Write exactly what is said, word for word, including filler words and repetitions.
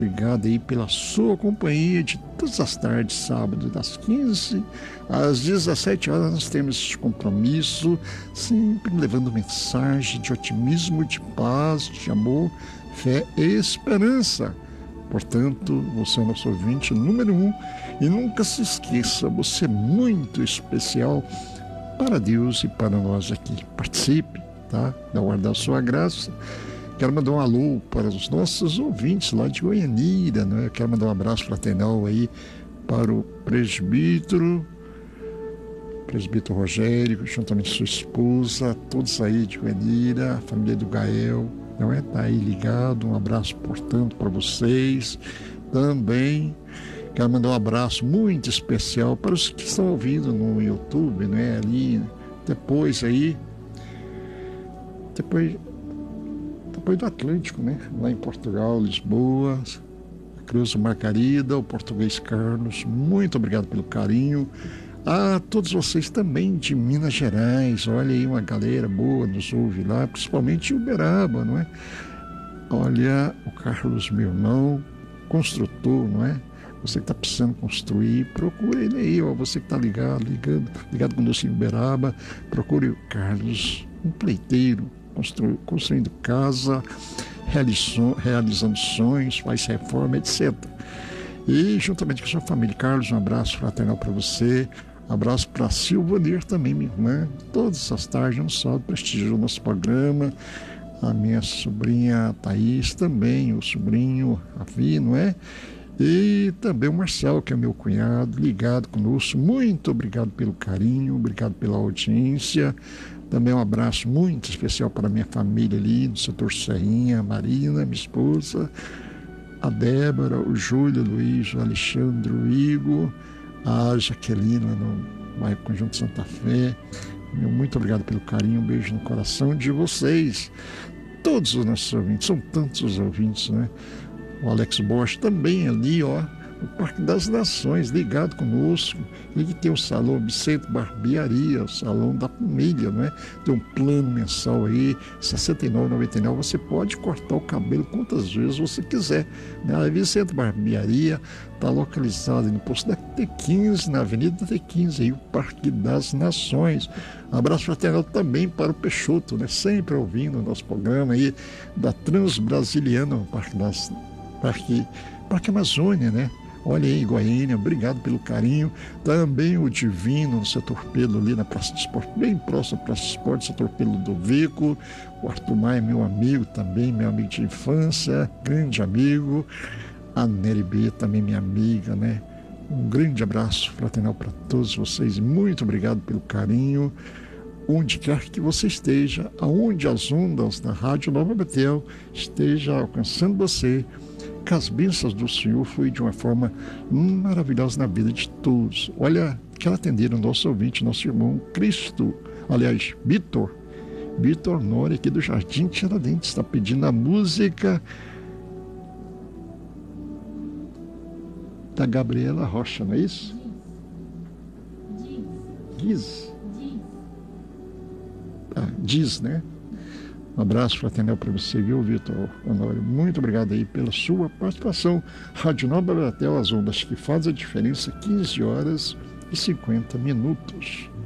Obrigado aí pela sua companhia de todas as tardes, sábado, das quinze às dezessete horas. Nós temos esse compromisso, sempre levando mensagem de otimismo, de paz, de amor, fé e esperança. Portanto, você é nosso ouvinte número um e nunca se esqueça, você é muito especial para Deus e para nós aqui. Participe, tá? Da hora da sua graça. Quero mandar um alô para os nossos ouvintes lá de Goianira, né? Quero mandar um abraço fraternal aí para o presbítero, presbítero Rogério, juntamente com sua esposa, todos aí de Goianira, a família do Gael, não é? Tá aí ligado, um abraço, portanto, para vocês. Também quero mandar um abraço muito especial para os que estão ouvindo no YouTube, né? Ali, depois aí, depois... depois do Atlântico, né? Lá em Portugal, Lisboa, Cruz Margarida, o português Carlos, muito obrigado pelo carinho. A todos vocês também de Minas Gerais, olha aí, uma galera boa nos ouve lá, principalmente Uberaba, não é? Olha, o Carlos, meu irmão, construtor, não é? Você que está precisando construir, procure ele aí, ó. Você que está ligado, ligado, ligado conosco em Uberaba, procure o Carlos, um pleiteiro, Constru, construindo casa, realizou, realizando sonhos, faz reforma, etcétera. E juntamente com a sua família. Carlos, um abraço fraternal para você, um abraço para Silvanir também, minha irmã, todas as tardes, um sábado, prestigiou o nosso programa, a minha sobrinha Thaís também, o sobrinho Ravi, não é? E também o Marcel, que é meu cunhado, ligado conosco. Muito obrigado pelo carinho, obrigado pela audiência. Também um abraço muito especial para a minha família ali, do setor Serrinha, a Marina, minha esposa, a Débora, o Júlio, o Luiz, o Alexandre, o Igor, a Jaquelina, no bairro Conjunto Santa Fé. Meu muito obrigado pelo carinho, um beijo no coração de vocês. Todos os nossos ouvintes, são tantos os ouvintes, né? O Alex Bosch também ali, ó, no Parque das Nações, ligado conosco. Ele tem o Salão Vicente Barbearia, o Salão da Família, não é? Tem um plano mensal aí, sessenta e nove reais e noventa e nove centavos. Você pode cortar o cabelo quantas vezes você quiser, né? A Vicente Barbearia está localizada no posto da T quinze, na Avenida T quinze, aí o Parque das Nações. Um abraço fraternal também para o Peixoto, né? Sempre ouvindo o nosso programa aí da Transbrasiliana, o Parque das Parque, Parque Amazônia, né? Olha aí, Goiânia, obrigado pelo carinho. Também o Divino, no setor Pelo, ali na Praça de Esporte, bem próximo à Praça de Esporte, setor Pelo do Vico. O Arthur Maia, meu amigo também, meu amigo de infância, grande amigo. A Nery B, também minha amiga, né? Um grande abraço fraternal para todos vocês. Muito obrigado pelo carinho. Onde quer que você esteja, aonde as ondas da Rádio Nova Betel estejam alcançando você, que as bênçãos do Senhor foi de uma forma maravilhosa na vida de todos. Olha, quero atender o nosso ouvinte, nosso irmão Cristo, aliás, Vitor, Vitor Nori, aqui do Jardim Tiradentes, está pedindo a música da Gabriela Rocha, não é isso? Diz. Ah, diz, né? Um abraço fraternal para você, viu, Vitor Honório? Muito obrigado aí pela sua participação. Rádio Nova Betel, as ondas que fazem a diferença, quinze horas e cinquenta minutos.